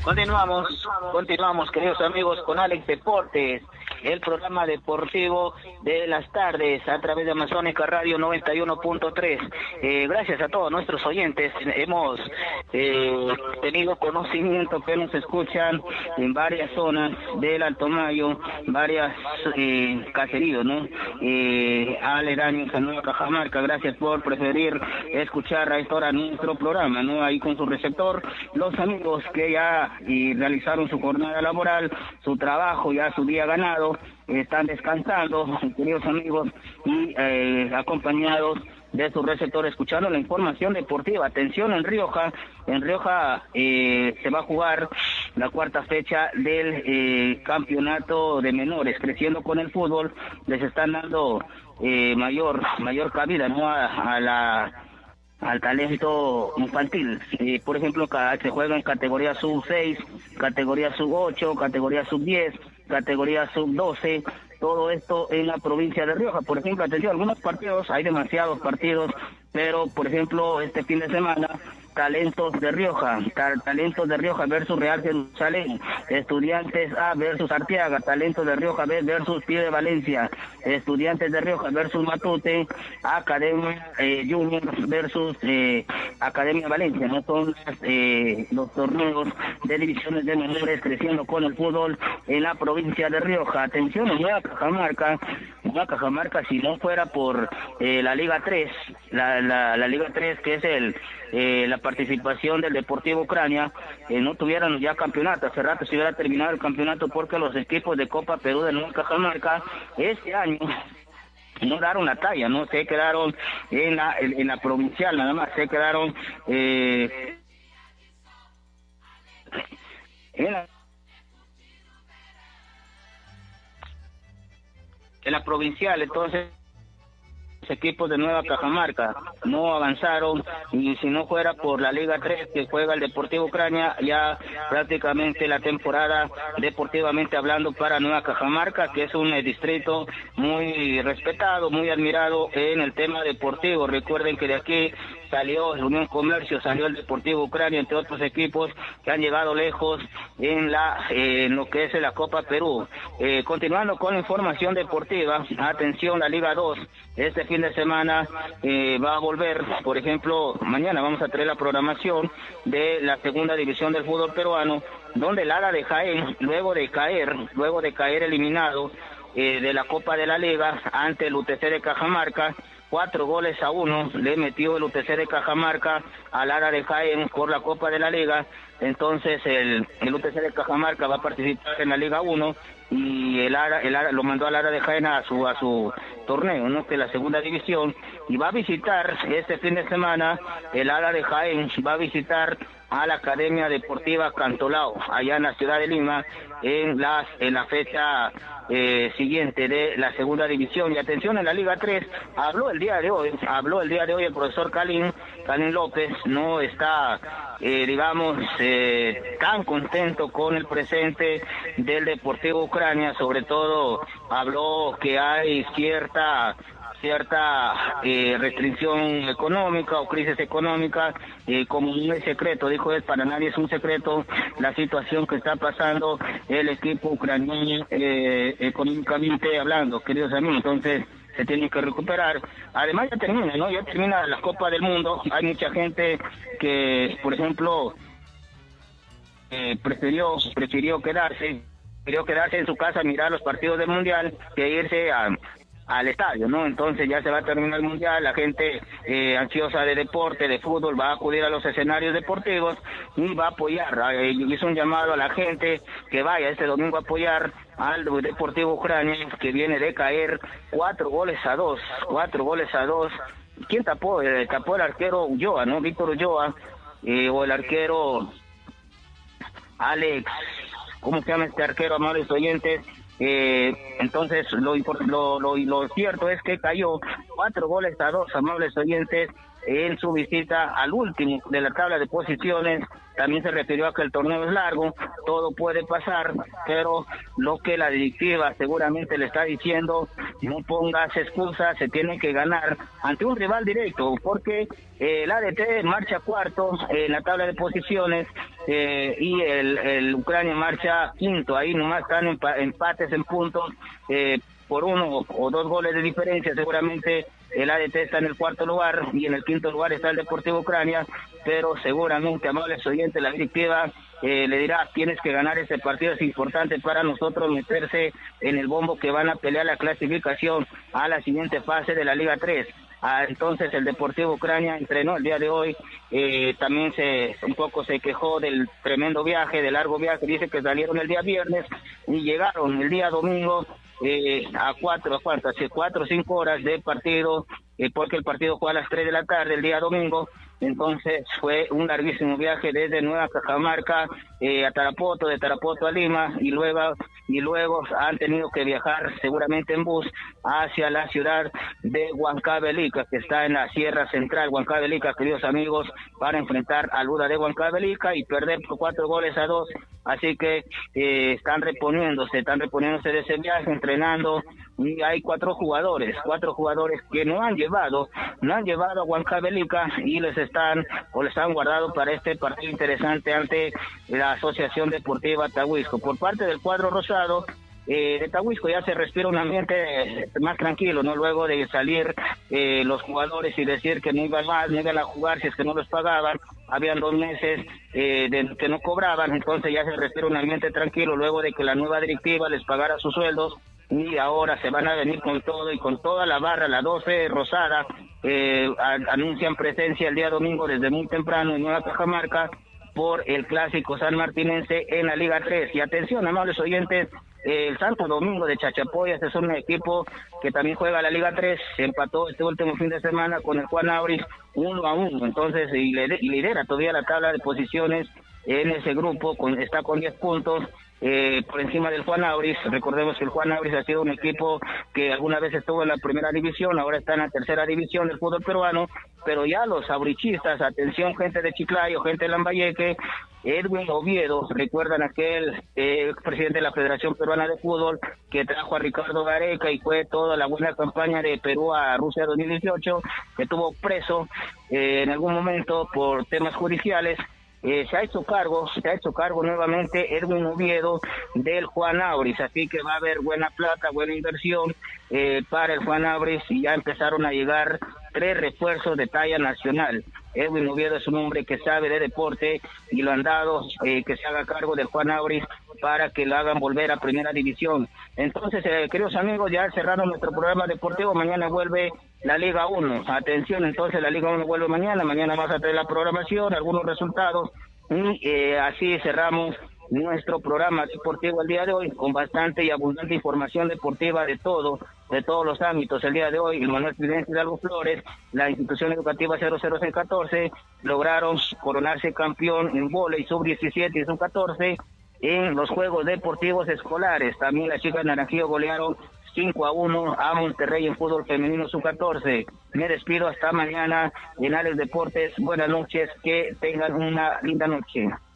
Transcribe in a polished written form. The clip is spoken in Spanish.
Continuamos, queridos amigos, con Alex Deportes, el programa deportivo de las tardes a través de Amazónica Radio 91.3. Gracias a todos nuestros oyentes. Hemos tenido conocimiento que nos escuchan en varias zonas del Alto Mayo, varias caseríos, ¿no? Aledaños a Nueva Cajamarca. Gracias por preferir escuchar a esta hora nuestro programa, ¿no? Ahí con su receptor, los amigos que ya realizaron su jornada laboral, su trabajo, ya su día ganado, están descansando, queridos amigos, y acompañados de su receptor, escuchando la información deportiva. Atención, en Rioja se va a jugar la cuarta fecha del campeonato de menores. Creciendo con el fútbol, les están dando mayor cabida, ¿no? al talento infantil. Por ejemplo, se juega en categoría sub-6, categoría sub-8, categoría sub-10, categoría sub-12, todo esto en la provincia de Rioja. Por ejemplo, atención, algunos partidos, hay demasiados partidos, pero por ejemplo, este fin de semana, Talentos de Rioja versus Real Jerusalén, Estudiantes A versus Arteaga, Talentos de Rioja B versus Pie de Valencia, Estudiantes de Rioja versus Matute, Academia Junior versus Academia Valencia. No son los torneos de divisiones de menores creciendo con el fútbol en la provincia de Rioja. Atención, en Nueva Cajamarca, si no fuera por la Liga 3, la Liga 3, que es la participación del Deportivo Ucrania, no tuvieran ya campeonato. Hace rato se hubiera terminado el campeonato, porque los equipos de Copa Perú de Nueva Cajamarca este año no daron la talla, no se quedaron en la provincial, nada más se quedaron en la provincial. Entonces los equipos de Nueva Cajamarca no avanzaron, y si no fuera por la Liga 3 que juega el Deportivo Ucrania, ya prácticamente la temporada, deportivamente hablando, para Nueva Cajamarca, que es un distrito muy respetado, muy admirado en el tema deportivo. Recuerden que de aquí salió el Unión Comercio, salió el Deportivo Ucrania, entre otros equipos que han llegado lejos en lo que es la Copa Perú. Continuando con la información deportiva, atención, la Liga 2, este fin de semana va a volver. Por ejemplo, mañana vamos a traer la programación de la segunda división del fútbol peruano, donde el ALA de Jaén, luego de caer eliminado de la Copa de la Liga ante el UTC de Cajamarca, 4-1 le metió el UTC de Cajamarca al ALA de Jaén por la Copa de la Liga. Entonces el UTC de Cajamarca va a participar en la Liga 1, y el ALA lo mandó al ALA de Jaén a su torneo, ¿no?, que es la segunda división, y va a visitar este fin de semana, el ALA de Jaén va a visitar a la Academia Deportiva Cantolao, allá en la ciudad de Lima, en la fecha siguiente de la segunda división. Y atención, en la Liga 3 habló el día de hoy el profesor Calín López. No está tan contento con el presente del Deportivo Ucrania. Sobre todo habló que hay cierta restricción económica o crisis económica, como no es secreto, dijo él, para nadie es un secreto la situación que está pasando el equipo ucraniano económicamente hablando, queridos amigos. Entonces se tiene que recuperar. Además ya termina la Copa del Mundo. Hay mucha gente que, por ejemplo, prefirió quedarse en su casa a mirar los partidos del Mundial que irse al estadio, ¿no? Entonces ya se va a terminar el Mundial, la gente ansiosa de deporte, de fútbol, va a acudir a los escenarios deportivos y va a apoyar. Hizo un llamado a la gente que vaya este domingo a apoyar al Deportivo Ucrania, que viene de caer 4-2. ¿Quién tapó? Tapó el arquero Ulloa, ¿no? Víctor Ulloa, o el arquero Alex, ¿cómo se llama este arquero, amables oyentes? Entonces lo cierto es que cayó 4-2, amables oyentes, en su visita al último de la tabla de posiciones. También se refirió a que el torneo es largo, todo puede pasar, pero lo que la directiva seguramente le está diciendo, no pongas excusas, se tiene que ganar ante un rival directo, porque el ADT marcha cuarto en la tabla de posiciones, y el Ucrania marcha quinto, ahí nomás están empates en puntos, por 1 o 2 goles de diferencia. Seguramente el ADT está en el cuarto lugar y en el quinto lugar está el Deportivo Ucrania, pero seguramente, amables oyentes, la directiva le dirá: tienes que ganar este partido, es importante para nosotros meterse en el bombo que van a pelear la clasificación a la siguiente fase de la Liga 3. Entonces el Deportivo Ucrania entrenó el día de hoy, también un poco se quejó del tremendo viaje, del largo viaje. Dice que salieron el día viernes y llegaron el día domingo a 4 o 5 horas de partido, porque el partido fue a las 3 de la tarde el día domingo. Entonces fue un larguísimo viaje desde Nueva Cajamarca a Tarapoto, de Tarapoto a Lima, y luego han tenido que viajar seguramente en bus hacia la ciudad de Huancavelica, que está en la Sierra Central. Huancavelica, queridos amigos, para enfrentar al Buda de Huancavelica y perder por 4-2. Así que están reponiéndose de ese viaje, entrenando, y hay 4 jugadores que no han llevado a Huancavelica y les han guardado para este partido interesante ante la Asociación Deportiva Tahuisco. Por parte del cuadro rosado de Tahuisco ya se respira un ambiente más tranquilo, ¿no? Luego de salir los jugadores y decir que no iban a jugar si es que no los pagaban. Habían 2 meses que no cobraban, entonces ya se respira un ambiente tranquilo luego de que la nueva directiva les pagara sus sueldos, y ahora se van a venir con todo y con toda la barra, la 12 rosada, anuncian presencia el día domingo desde muy temprano en Nueva Cajamarca por el clásico sanmartinense en la Liga 3. Y atención, amables oyentes, el Santo Domingo de Chachapoyas es un equipo que también juega la Liga 3, se empató este último fin de semana con el Juan Auris 1-1, entonces y lidera todavía la tabla de posiciones en ese grupo, está con 10 puntos, por encima del Juan Auris. Recordemos que el Juan Auris ha sido un equipo que alguna vez estuvo en la primera división, ahora está en la tercera división del fútbol peruano, pero ya los aurichistas, atención gente de Chiclayo, gente de Lambayeque, Edwin Oviedo, recuerdan aquel presidente de la Federación Peruana de Fútbol que trajo a Ricardo Gareca y fue toda la buena campaña de Perú a Rusia 2018, que estuvo preso en algún momento por temas judiciales. Se ha hecho cargo nuevamente Edwin Oviedo del Juan Auris, así que va a haber buena plata, buena inversión para el Juan Auris, y ya empezaron a llegar 3 refuerzos de talla nacional. Edwin Oviedo es un hombre que sabe de deporte y lo han dado que se haga cargo del Juan Auris para que lo hagan volver a primera división. Entonces, queridos amigos, ya cerraron nuestro programa deportivo. Mañana vuelve la Liga 1. Atención, entonces la Liga 1 vuelve mañana vamos a traer la programación, algunos resultados, y así cerramos nuestro programa deportivo el día de hoy con bastante y abundante información deportiva de todos los ámbitos. El día de hoy el Manuel Fidencio Hidalgo Flores, la institución educativa 00614, lograron coronarse campeón en vóley sub-17 y sub-14 en los Juegos Deportivos Escolares. También las chicas Naranjillo golearon 5-1 a Monterrey en fútbol femenino sub-14. Me despido hasta mañana en Alex Deportes. Buenas noches, que tengan una linda noche.